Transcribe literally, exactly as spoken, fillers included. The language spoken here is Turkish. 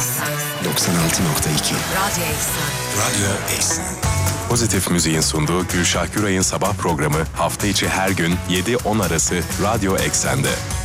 Eksen. doksan altı nokta iki. Radyo Eksen. Radyo Eksen. Pozitif Müziğin sunduğu Gülşah Güray'ın sabah programı hafta içi her gün yedi on arası Radyo Eksen'de.